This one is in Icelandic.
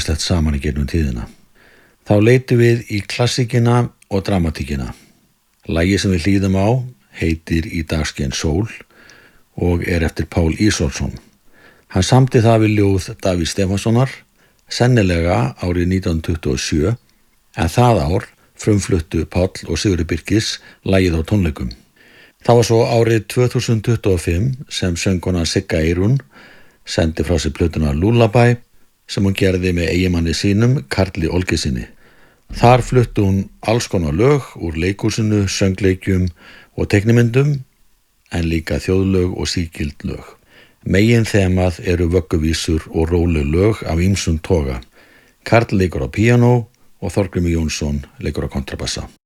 ímislegt saman í gegnum tíðina. Þá leitum við í klassíkina og dramatíkina. Lagið sem við hlýðum á heitir Í dagskein sól og eftir Pál Ísólfsson. Hann samdi það við ljóð Davíðs Stefánssonar, sennilega árið 1927, en það ár frumfluttu Páll og Sigurður Birgis lagið á tónleikum. Það var svo árið 2025 sem söngkona Sigga Eyrún sendi frá sér plötuna Lullaby sem hún gerði með eiginmanni sínum, Karli Olgesinni. Þar fluttu hún alls konar lög úr leikhúsinu, söngleikjum og teiknimyndum, en líka þjóðlög og sígild lög. Megin þemað eru vögguvísur og róleg lög af ýmsum toga. Karl leikur á píanó og Þorgrímur Jónsson leikur á kontrabassa.